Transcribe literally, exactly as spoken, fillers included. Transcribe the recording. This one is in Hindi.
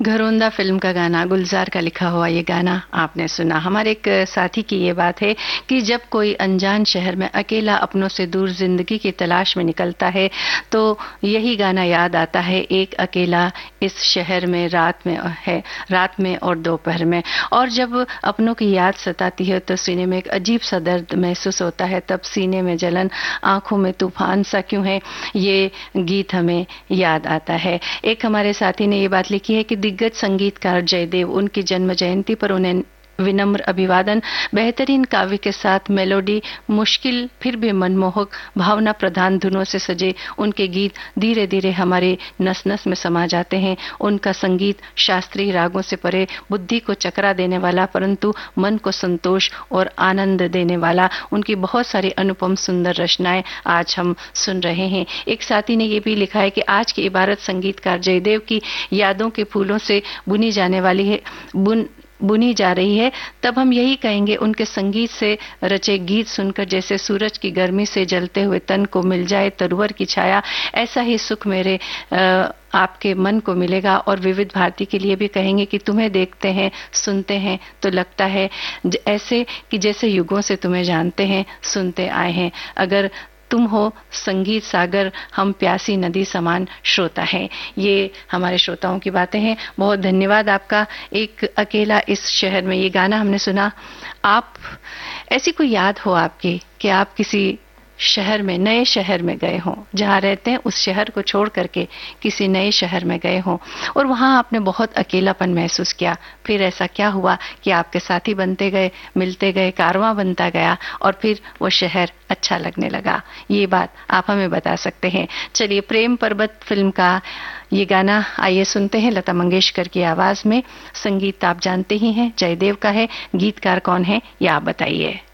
घरोंदा फिल्म का गाना, गुलजार का लिखा हुआ ये गाना आपने सुना। हमारे एक साथी की ये बात है कि जब कोई अनजान शहर में अकेला अपनों से दूर जिंदगी की तलाश में निकलता है तो यही गाना याद आता है, एक अकेला इस शहर में रात में है, रात में और दोपहर में। और जब अपनों की याद सताती है तो सीने में एक अजीब सा दर्द महसूस होता है, तब सीने में जलन, आंखों में तूफान सा क्यों है, ये गीत हमें याद आता है। एक हमारे साथी ने ये बात लिखी है कि दिग्गज संगीतकार जयदेव, उनकी जन्म जयंती पर उन्हें विनम्र अभिवादन। बेहतरीन काव्य के साथ मेलोडी, मुश्किल फिर भी मनमोहक भावना प्रधान धुनों से सजे उनके गीत धीरे धीरे हमारे नस नस में समा जाते हैं। उनका संगीत शास्त्रीय रागों से परे, बुद्धि को चकरा देने वाला परंतु मन को संतोष और आनंद देने वाला, उनकी बहुत सारी अनुपम सुंदर रचनाएं आज हम सुन रहे हैं। एक साथी ने यह भी लिखा है कि आज की इबारत संगीतकार जयदेव की यादों के फूलों से बुनी जाने वाली है बुन बुनी जा रही है, तब हम यही कहेंगे उनके संगीत से रचे गीत सुनकर जैसे सूरज की गर्मी से जलते हुए तन को मिल जाए तरुवर की छाया, ऐसा ही सुख मेरे आ, आपके मन को मिलेगा। और विविध भारती के लिए भी कहेंगे कि तुम्हें देखते हैं, सुनते हैं तो लगता है ऐसे कि जैसे युगों से तुम्हें जानते हैं, सुनते आए हैं। अगर तुम हो संगीत सागर, हम प्यासी नदी समान श्रोता हैं। ये हमारे श्रोताओं की बातें हैं। बहुत धन्यवाद आपका। एक अकेला इस शहर में ये गाना हमने सुना। आप ऐसी कोई याद हो आपकी कि आप किसी शहर में, नए शहर में गए हों, जहां रहते हैं उस शहर को छोड़ करके किसी नए शहर में गए हों और वहां आपने बहुत अकेलापन महसूस किया, फिर ऐसा क्या हुआ कि आपके साथी बनते गए, मिलते गए, कारवां बनता गया और फिर वो शहर अच्छा लगने लगा। ये बात आप हमें बता सकते हैं। चलिए, प्रेम पर्वत फिल्म का ये गाना आइए सुनते हैं लता मंगेशकर की आवाज में। संगीत आप जानते ही हैं, जयदेव का है। गीतकार कौन है ये आप बताइए।